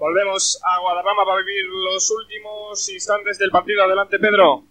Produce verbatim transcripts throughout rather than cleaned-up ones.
Volvemos a Guadarrama para vivir los últimos instantes del partido. Adelante, Pedro.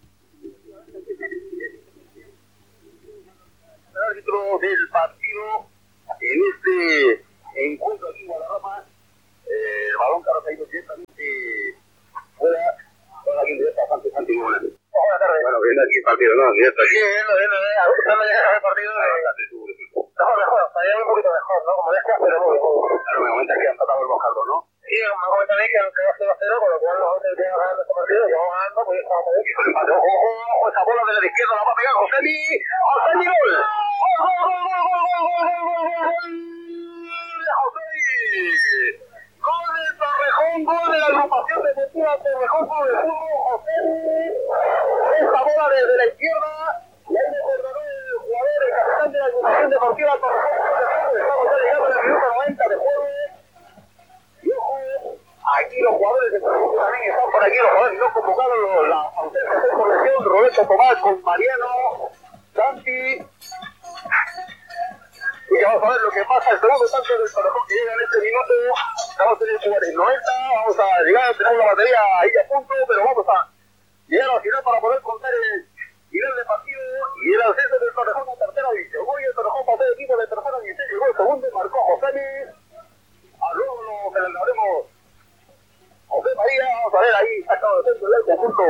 El árbitro del partido en este encuentro aquí en Guadarrama, eh, el balón que ha caído directamente fuera, fuera aquí en directo a Santi, Santi, buenas tardes. Buenas tardes. Bueno, viendo aquí el partido, ¿no? Directo aquí. Sí, viendo, viendo, viendo. ¿Usted no llega a ver el partido? Mejor, mejor, estaría un poquito mejor, ¿no? Como decías, pero muy bien. Claro, me comentas que han tratado el Bojardo, ¿no? Sí, me comentan ahí que han quedado cero a cero, con lo cual nosotros tenemos que ganar este partido, que vamos ganando, pues estamos ahí. Ojo, ojo, ojo, esa bola de la izquierda la va a pegar Josemi. ¡Josemi, gol! ¡Gol, gol, gol, gol, gol, gol, gol, gol, gol! ¡Josemi! Gol del Torrejón, gol de la agrupación deportiva Torrejón Club de Fútbol, Josemi. Esa bola desde la izquierda, y ahí me coordinó el jugador, el capitán de la agrupación deportiva Torrejón Club de Fútbol. Estamos ya llegando al minuto noventa de juego. Y ojo, aquí los jugadores de Torrejón también están por aquí, los jugadores no convocados, la ausencia de corrección, Roberto Tomás con Mariano, Santi. Y vamos a ver lo que pasa, el segundo tanto del Torrejón que llega en este minuto. Estamos en el cuarenta, noventa, vamos a llegar, tenemos la batería ahí a punto, pero vamos a llegar al final para poder contar el nivel de partido y el ascenso del Torrejón a tercera división. Hoy el Torrejón pasó de equipo de tercera división, llegó el segundo y marcó Josemi. A luego lo celebraremos José María, vamos a ver ahí, sacado de centro del conjunto.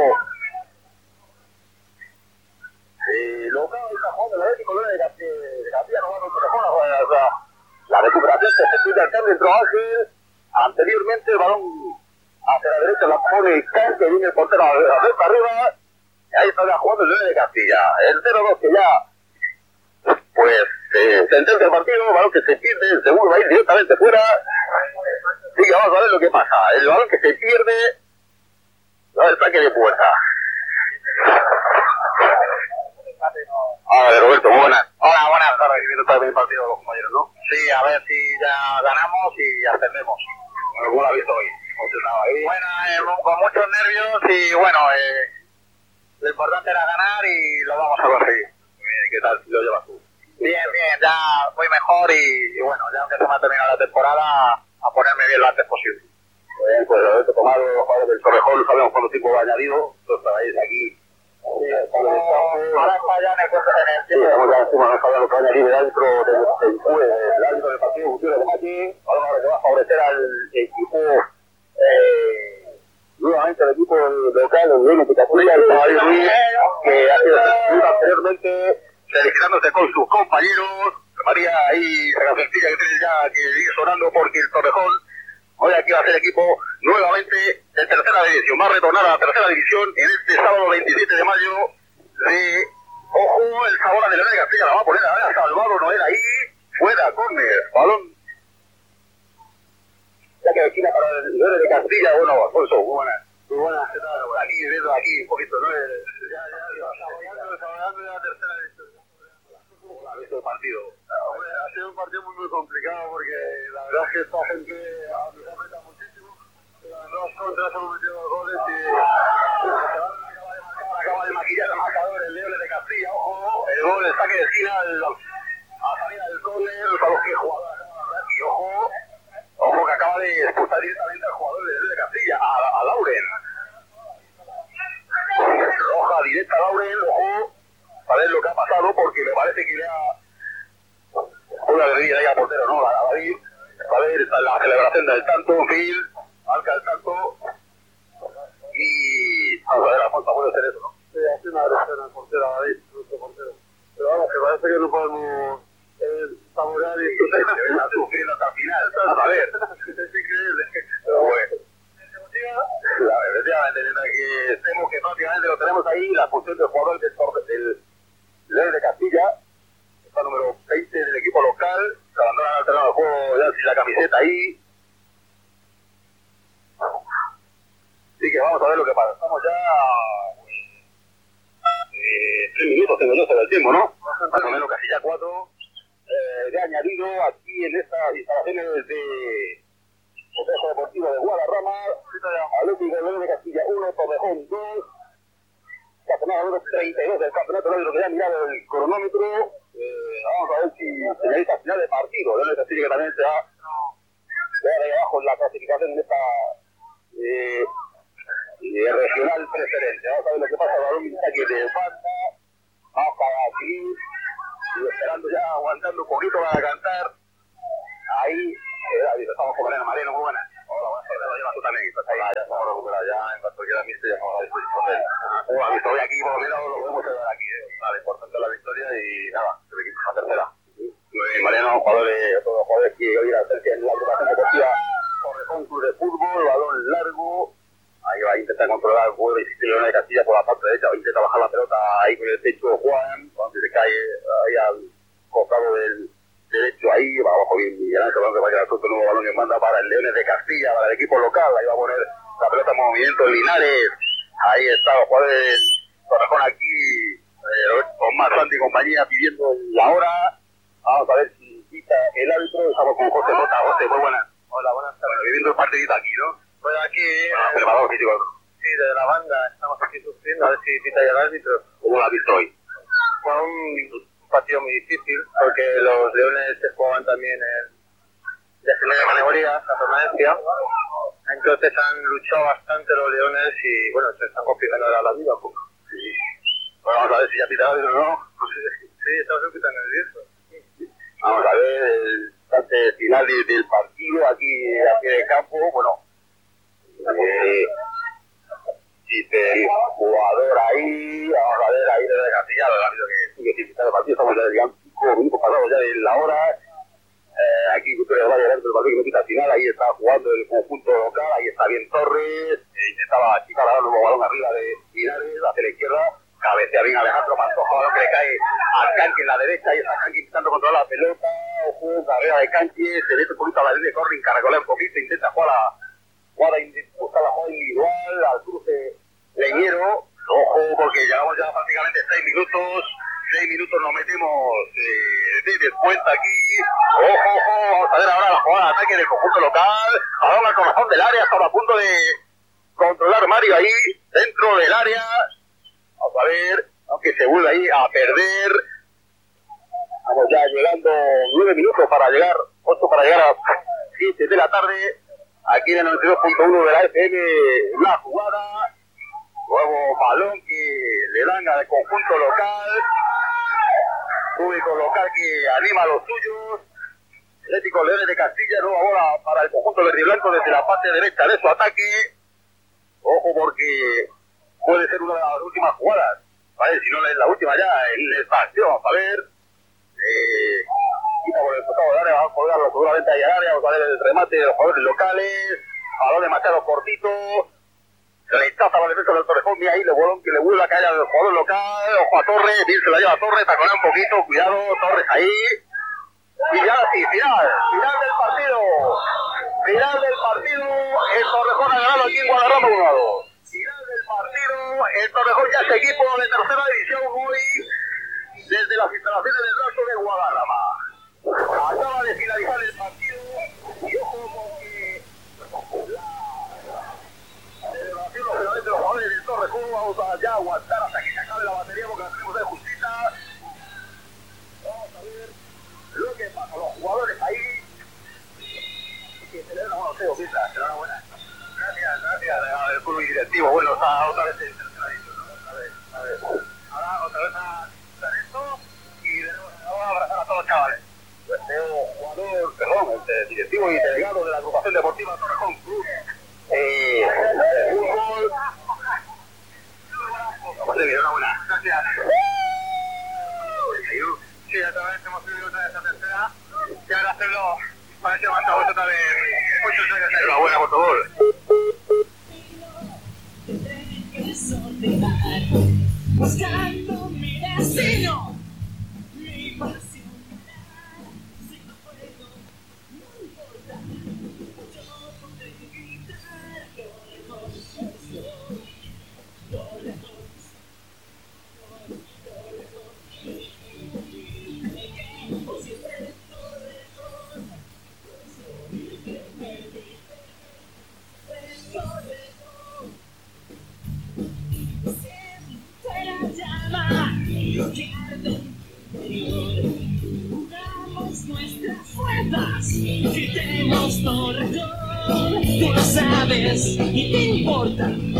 Eh, lo que está jugando el Atlético de Castilla, no va a Torrejón, o sea, la recuperación que se pide al árbitro Ángel. Anteriormente el balón hacia la derecha la pone Can, que viene el portero a ver para arriba. Y ahí está ya jugando el nueve de Castilla. El cero dos que ya, pues, eh, sentencia el partido, balón que se pierde, el segundo va a ir directamente fuera. Así que vamos a ver lo que pasa. El balón que se pierde, va el saque de puerta. Hola, Roberto, muy buenas. Hola, buenas tardes. Viendo también el partido de los compañeros, ¿no? Sí, a ver si ya ganamos y ascendemos. Bueno, ¿cómo lo has visto hoy? Ahí. Bueno, eh, con muchos nervios y bueno, eh, lo importante era ganar y lo vamos a conseguir. Muy bien, ¿y qué tal si lo llevas tú? Bien, bien, ya voy mejor y, y bueno, ya aunque se me ha terminado la temporada, a ponerme bien lo antes posible. Muy bien, pues Roberto Tomado, los jugadores del Torrejón, sabemos cuánto tiempo va añadido, todos estáis aquí. Sí, estamos, ahora está ya en el cuento en el tiempo. Sí, estamos ya encima, no está ya lo que va a añadir el árbitro del, del, del árbitro del partido, Gutiérrez de Mati. Ahora que va a favorecer al equipo, eh, nuevamente el equipo local, el Reino de Castilla, el Caballo Ruiz, que ha sido seleccionado anteriormente, felicitándose con sus compañeros. María ahí, la sencilla que tiene ya que ir sonando porque el Torrejón hoy aquí va a ser equipo nuevamente de tercera división. Va a retornar a la tercera división en este sábado veintisiete de mayo de... Ojo, el Sabora de León de Castilla la va a poner a ver a Salvador Noel ahí. Fuera, córner, balón. Ya que esquina para el León de Castilla. Bueno, Alfonso, muy buenas. Muy buenas, ¿qué tal? Aquí, viendo aquí un poquito, ¿no? Ya, ya, ya, saboreando, saboreando la tercera división. ¿Ha visto el partido? Ha sido un partido muy, muy complicado porque la verdad es que esta gente a mí me afecta muchísimo. Las dos contras hemos metido dos goles y acaba de maquillar el marcador el León de Castilla. Ojo, el gol, el saque de esquina el, a salida del córner para los que jugador y ojo, ojo que acaba de expulsar directamente al jugador del León de Castilla, a, a Lauren. Roja directa a Lauren, ojo, a ver lo que ha pasado porque me parece que le ha una guerrilla ahí al portero, ¿no? A David, a ver la celebración del tanto, Phil, marca el tanto y vamos a ver, la falta puede ser eso, ¿no? Sí, hace una agresión al portero, a David, nuestro portero. Pero vamos, que parece que no podemos eh, saborear y disfrutar. Está sufriendo hasta el final, a ver, es increíble. Pero bueno. La, efectivamente, desde que estemos que prácticamente lo tenemos ahí, la función del jugador del, del León de Castilla, está número veinte del equipo local, se abandonan al terreno de juego ya sin la camiseta ahí. Así que vamos a ver lo que pasa. Estamos ya eh, tres minutos, tengo yo sobre el tiempo, ¿no? Más o menos casi ya cuatro. Eh, de añadido aquí en estas instalaciones de Consejo Deportivo de Guadarrama, Atlético de León de Castilla uno, Torrejón dos. Campeonato número treinta y dos del campeonato, lo que ya mirado el cronómetro. Eh, vamos a ver si señalita final de partido. León de Castilla que también se ha, se ha abajo en la clasificación de esta eh, eh, regional preferente. Vamos a ver lo que pasa. El balón está aquí de falta. Vamos para aquí. Y esperando ya, aguantando un poquito para cantar. Ahí, eh, estamos con Mariano. Mariano, muy buena. Hola, buenas tardes. Lo llevas tú también. Estás ahí. Ah, ya estamos recuperados. Ya, en cuanto quiera visto, ya estamos a disposición de él. Bueno, la victoria aquí, por lo menos, lo podemos quedar aquí. Eh. Vale, importante la victoria y nada, el equipo es la tercera. Eh, Mariano, jugadores, todos los jugadores que hoy la tercera en la agrupación deportiva Torrejón Club de Fútbol, balón largo. Ahí va a intentar controlar el juego de Leones de Castilla por la parte derecha. Va a intentar bajar la pelota ahí con el techo Juan, cuando se cae ahí al costado del derecho ahí, va abajo bien Miguel Ángel, que va a quedar suelto el nuevo balón que manda para el Leones de Castilla, para el equipo local. Ahí va a poner la pelota en movimiento Linares. Ahí está los jugadores del Torrejón aquí, eh, con más Santi y compañía pidiendo la hora. Vamos a ver si quita el árbitro. Estamos con José Mota. José, muy buenas. Hola, buenas tardes. Bueno, viviendo el partidito aquí, ¿no? Pues aquí, ah, preparador físico. Sí, desde la banda estamos aquí sufriendo a ver si quita ya el árbitro. ¿Cómo lo has visto hoy? Fue un, un partido muy difícil porque los Leones se jugaban también en de segunda categoría, la permanencia. Entonces han luchado bastante los Leones y bueno, se están complicando ahora la vida un poco. Sí. Bueno, vamos a ver si ya pita el árbitro, ¿no? Sí, estamos un poquito nerviosos. Vamos a ver el instante final del partido aquí a pie de campo. Bueno, eh, dice el jugador ahí, vamos a ver ahí desde Castilla, el árbitro que sigue sin quitar el partido. Estamos ya digamos cinco minutos pasados ya de la hora. Eh, aquí Cultura de Valle dentro del partido que no quita al final. Ahí está jugando el conjunto local, ahí está bien Torres, eh, intentaba chicar a dar un nuevo balón arriba de Linares hacia la izquierda. Cabecea bien Alejandro Pantoja, balón que le cae a Canqui en la derecha, y está Canqui intentando controlar la pelota. Ojo, carrera de Canqui, se mete un poquito a la línea de corring, carrecolea un poquito, intenta jugar la jugada, buscar la jugada individual al cruce Leñero. Ojo, porque llevamos ya prácticamente seis minutos, seis minutos nos metemos eh, de descuento aquí. Ojo, ojo, vamos a ver ahora la jugada de ataque del conjunto local. Balón al corazón del área, estaba a punto de controlar Mario ahí, dentro del área. Vamos a ver, aunque se vuelve ahí a perder. Vamos ya llegando nueve minutos para llegar, ocho para llegar a siete de la tarde. Aquí en el noventa y dos punto uno de la F M, la jugada. Nuevo balón que le dan al conjunto local. Público local que anima a los suyos. Atlético Leones de Castilla, nueva bola para el conjunto verde y blanco desde la parte derecha de su ataque. Ojo porque puede ser una de las últimas jugadas, ¿vale? Si no es la última ya en el partido, vamos a ver. Eh, quita por el costado del área, vamos a colgarlo seguramente ahí al área, vamos a ver el remate de los jugadores locales. Balón de Machado cortito, rechaza la defensa del Torrejón, y ahí le balón que le vuelve a caer al jugador local. Ojo a Torres, bien se la lleva a Torres, taconea un poquito, cuidado, Torres ahí. Y ya sí, final, final del partido. Final del partido, el Torrejón ha ganado aquí en Guadarrama uno a dos. Final del partido, el Torrejón ya es equipo de tercera división hoy desde las instalaciones del Raso de Guadarrama. Acaba de finalizar el partido y ojo porque la celebración lógicamente de los jugadores del Torrejón vamos a ya aguantar hasta que se acabe la batería porque la tenemos de justita. Vamos a ver lo que pasa, los jugadores ahí que celebran, bueno, Teo, ¿qué tal? Enhorabuena. Gracias, gracias al club directivo. Bueno, está otra vez en tercera división, ¿no? A ver, a ver. Ahora otra vez a hacer esto y vamos a abrazar a todos los chavales. Pues Teo, jugador, perdón, el directivo y delegado de la agrupación deportiva Torrejón Club. Eh, el fútbol. Vamos a ver, enhorabuena. Gracias. Sí, otra vez hemos subido otra vez a tercera. Y ahora hacerlo para que levanta otra vez muchos años. Enhorabuena, por favor. Buscando mi destino, mi pasión, si no puedo, no importa, yo podré gritar lo lejos, lo lejos, lo lejos, por siempre lo lejos, soy el que me grite, lo lejos. Siento la llama, lo que arde tú lo sabes y te importa